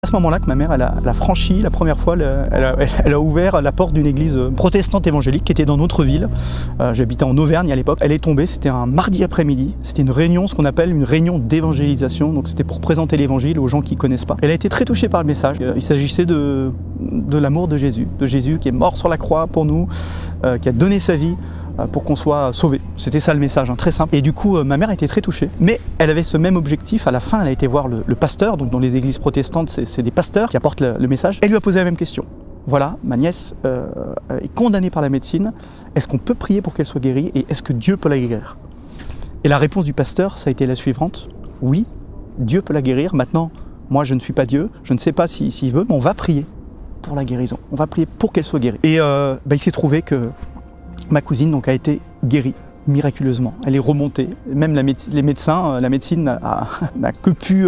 À ce moment-là que ma mère, elle a franchi la première fois, elle a ouvert la porte d'une église protestante évangélique qui était dans notre ville. J'habitais en Auvergne à l'époque. Elle est tombée, c'était un mardi après-midi. C'était une réunion, ce qu'on appelle une réunion d'évangélisation. Donc c'était pour présenter l'évangile aux gens qui ne connaissent pas. Elle a été très touchée par le message. Il s'agissait de l'amour de Jésus qui est mort sur la croix pour nous, qui a donné sa vie pour qu'on soit sauvé. C'était ça le message, très simple. Et du coup, ma mère a été très touchée. Mais elle avait ce même objectif. À la fin, elle a été voir le pasteur. Donc dans les églises protestantes, c'est des pasteurs qui apportent le message. Elle lui a posé la même question. Voilà, ma nièce est condamnée par la médecine. Est-ce qu'on peut prier pour qu'elle soit guérie et est-ce que Dieu peut la guérir? Et la réponse du pasteur, ça a été la suivante. Oui, Dieu peut la guérir. Maintenant, moi, je ne suis pas Dieu. Je ne sais pas s'il veut, mais on va prier pour la guérison. On va prier pour qu'elle soit guérie. Et il s'est trouvé que ma cousine donc, a été guérie miraculeusement. Elle est remontée. Même les médecins, la médecine n'a que pu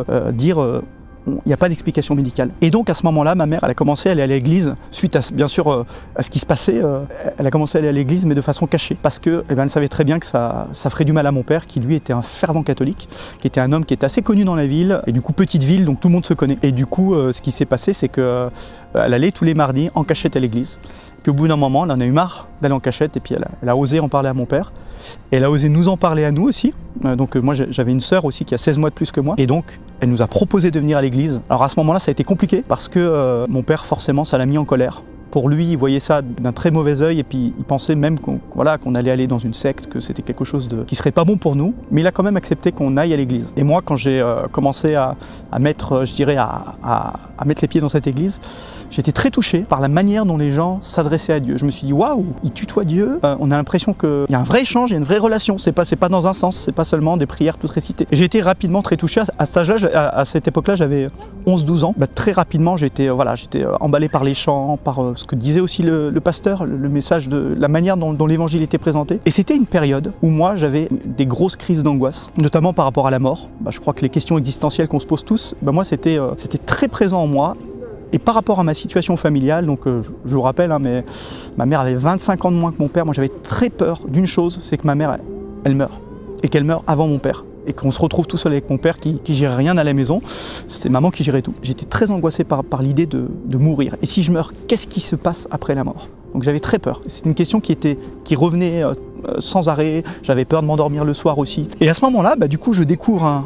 dire il n'y a pas d'explication médicale. Et donc à ce moment-là, ma mère, elle a commencé à aller à l'église, suite à, bien sûr à ce qui se passait, elle a commencé à aller à l'église, mais de façon cachée, parce que elle savait très bien que ça ferait du mal à mon père, qui lui était un fervent catholique, qui était un homme qui était assez connu dans la ville, et du coup petite ville, donc tout le monde se connaît. Et du coup, ce qui s'est passé, c'est qu'elle allait tous les mardis en cachette à l'église. Puis au bout d'un moment, elle en a eu marre d'aller en cachette, et puis elle a osé en parler à mon père. Et elle a osé nous en parler à nous aussi. Donc moi j'avais une sœur aussi qui a 16 mois de plus que moi. Et donc elle nous a proposé de venir à l'église. Alors à ce moment-là ça a été compliqué parce que mon père forcément ça l'a mis en colère. Pour lui, il voyait ça d'un très mauvais œil et puis il pensait même qu'on allait aller dans une secte, que c'était quelque chose qui serait pas bon pour nous. Mais il a quand même accepté qu'on aille à l'église. Et moi, quand j'ai commencé à mettre, je dirais, à mettre les pieds dans cette église, j'étais très touché par la manière dont les gens s'adressaient à Dieu. Je me suis dit, waouh, ils tutoient Dieu. On a l'impression qu'il y a un vrai échange, il y a une vraie relation. C'est pas dans un sens, c'est pas seulement des prières toutes récitées. Et j'ai été rapidement très touché. À cet âge-là, à cette époque-là, j'avais 11-12 ans. Très rapidement, j'étais emballé par les chants, par ce que disait aussi le pasteur, le message de la manière dont l'évangile était présenté. Et c'était une période où moi j'avais des grosses crises d'angoisse, notamment par rapport à la mort. Je crois que les questions existentielles qu'on se pose tous, moi c'était très présent en moi. Et par rapport à ma situation familiale, donc je vous rappelle, mais ma mère avait 25 ans de moins que mon père. Moi j'avais très peur d'une chose, c'est que ma mère elle meure et qu'elle meure avant mon père. Et qu'on se retrouve tout seul avec mon père qui gérait rien à la maison. C'était maman qui gérait tout. J'étais très angoissé par l'idée de mourir. Et si je meurs, qu'est-ce qui se passe après la mort? Donc j'avais très peur. C'était une question qui revenait sans arrêt. J'avais peur de m'endormir le soir aussi. Et à ce moment-là, du coup, je découvre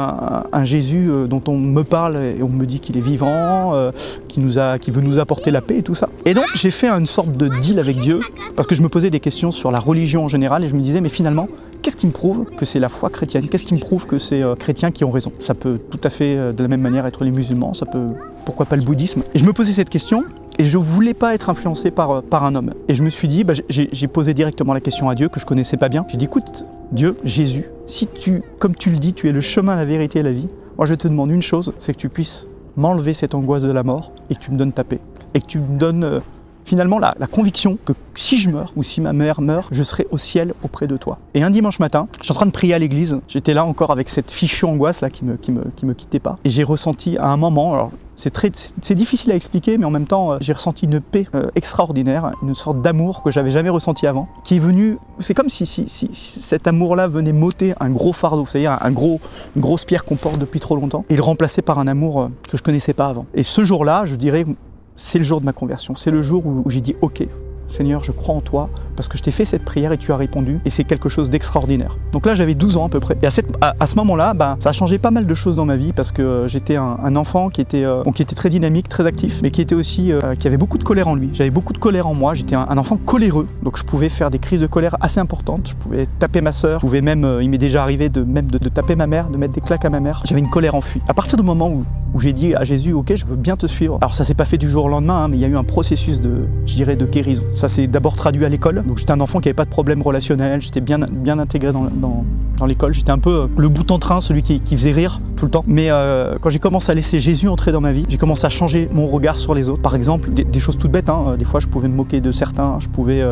un Jésus dont on me parle et on me dit qu'il est vivant, qui veut nous apporter la paix et tout ça. Et donc j'ai fait une sorte de deal avec Dieu parce que je me posais des questions sur la religion en général et je me disais, mais finalement, qu'est-ce qui me prouve que c'est la foi chrétienne? Qu'est-ce qui me prouve que c'est chrétiens qui ont raison? Ça peut tout à fait de la même manière être les musulmans, ça peut, pourquoi pas le bouddhisme? Et je me posais cette question et je voulais pas être influencé par un homme. Et je me suis dit, j'ai posé directement la question à Dieu que je connaissais pas bien. J'ai dit, écoute, Dieu, Jésus, si comme tu le dis, tu es le chemin, la vérité et la vie, moi je te demande une chose, c'est que tu puisses m'enlever cette angoisse de la mort et que tu me donnes ta paix. Et que tu me donnes finalement la conviction que si je meurs ou si ma mère meurt, je serai au ciel auprès de toi. Et un dimanche matin, j'étais en train de prier à l'église, j'étais là encore avec cette fichue angoisse là qui me quittait pas. Et j'ai ressenti à un moment, alors c'est difficile à expliquer, mais en même temps, j'ai ressenti une paix extraordinaire, une sorte d'amour que j'avais jamais ressenti avant, qui est venu, c'est comme si cet amour-là venait m'ôter un gros fardeau, c'est-à-dire une grosse pierre qu'on porte depuis trop longtemps, et le remplacer par un amour que je connaissais pas avant. Et ce jour-là, je dirais, c'est le jour de ma conversion, c'est le jour où j'ai dit « Ok, Seigneur, je crois en toi, parce que je t'ai fait cette prière et tu as répondu, et c'est quelque chose d'extraordinaire. » Donc là, j'avais 12 ans à peu près. Et à ce moment-là, ça a changé pas mal de choses dans ma vie, parce que j'étais un enfant qui était très dynamique, très actif, mais qui était aussi, qui avait beaucoup de colère en lui. J'avais beaucoup de colère en moi, j'étais un enfant coléreux, donc je pouvais faire des crises de colère assez importantes, je pouvais taper ma sœur, je pouvais même, il m'est déjà arrivé de taper ma mère, de mettre des claques à ma mère. J'avais une colère enfuie. À partir du moment où j'ai dit à Jésus, ok, je veux bien te suivre. Alors ça s'est pas fait du jour au lendemain, mais il y a eu un processus de guérison. Ça s'est d'abord traduit à l'école. Donc j'étais un enfant qui avait pas de problème relationnel, j'étais bien intégré dans l'école. J'étais un peu le bout en train, celui qui faisait rire tout le temps. Mais quand j'ai commencé à laisser Jésus entrer dans ma vie, j'ai commencé à changer mon regard sur les autres. Par exemple, des choses toutes bêtes. Des fois, je pouvais me moquer de certains. Je pouvais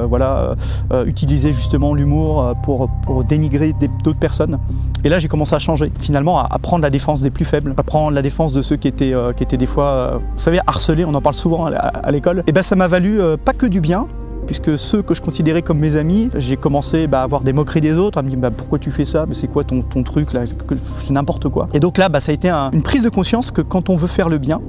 utiliser justement l'humour pour dénigrer d'autres personnes. Et là, j'ai commencé à changer. Finalement, à prendre la défense des plus faibles, à prendre la défense de ceux qui étaient des fois, vous savez, harcelés. On en parle souvent à l'école. Et ça m'a valu pas que du bien, puisque ceux que je considérais comme mes amis, j'ai commencé à avoir des moqueries des autres, à me dire pourquoi tu fais ça, mais c'est quoi ton truc là, c'est n'importe quoi. Et donc là, ça a été une prise de conscience que quand on veut faire le bien,